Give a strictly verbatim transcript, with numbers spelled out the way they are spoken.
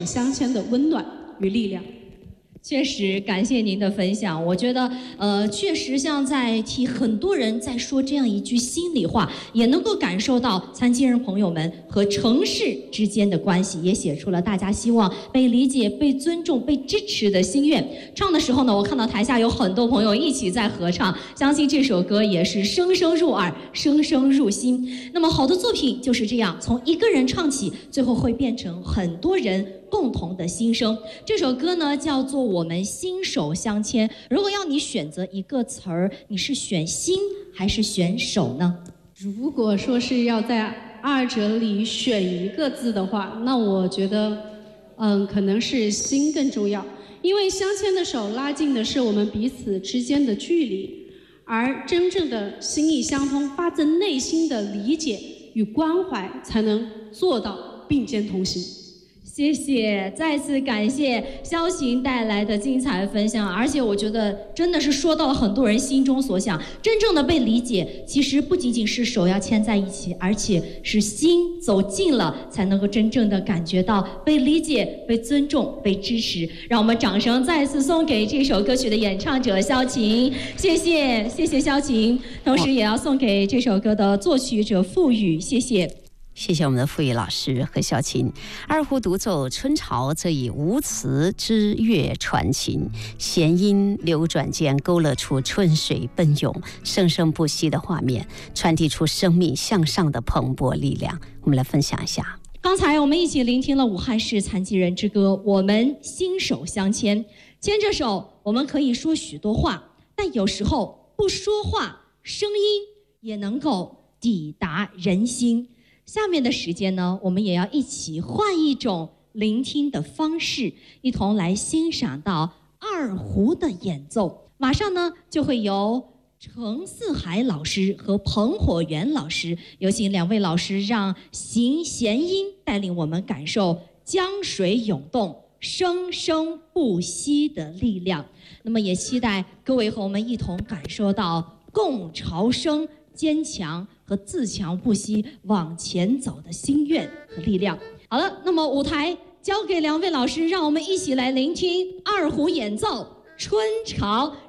镶嵌的温暖与力量。 确实，感谢您的分享。我觉得，呃，确实像在替很多人在说这样一句心里话，也能够感受到残疾人朋友们和城市之间的关系，也写出了大家希望被理解、被尊重、被支持的心愿。唱的时候呢，我看到台下有很多朋友一起在合唱，相信这首歌也是声声入耳、声声入心。那么，好的作品就是这样，从一个人唱起，最后会变成很多人共同的心声。这首歌呢叫做《我们心手相牵》。如果要你选择一个词儿，你是选心还是选手呢？ 如果说是要在二者里选一个字的话，那我觉得，嗯，可能是心更重要。因为相牵的手拉近的是我们彼此之间的距离，而真正的心意相通，发自内心的理解与关怀，才能做到并肩同行。 谢谢，再次感谢萧琴带来的精彩分享，而且我觉得真的是说到了很多人心中所想，真正的被理解，其实不仅仅是手要牵在一起，而且是心走近了，才能够真正的感觉到被理解、被尊重、被支持。让我们掌声再次送给这首歌曲的演唱者萧琴，谢谢，谢谢萧琴，同时也要送给这首歌的作曲者傅宇，谢谢。 谢谢我们的傅宇老师和萧琴。二胡独奏《春潮》则以无词之乐传情，弦音流转间勾勒出春水奔涌、生生不息的画面，传递出生命向上的蓬勃力量。我们来分享一下。 刚才我们一起聆听了武汉市残疾人之歌，我们心手相牵。牵着手，我们可以说许多话，但有时候不说话，声音也能够抵达人心。下面的时间呢，我们也要一起换一种聆听的方式，一同来欣赏到二胡的演奏。马上呢，就会由程四海老师和彭火元老师，有请两位老师让行弦音带领我们感受江水涌动、生生不息的力量。那么也期待各位和我们一同感受到共潮生、坚强和自强不息往前走的心愿和力量。好了，那么舞台交给两位老师，让我们一起来聆听二胡演奏《春潮》。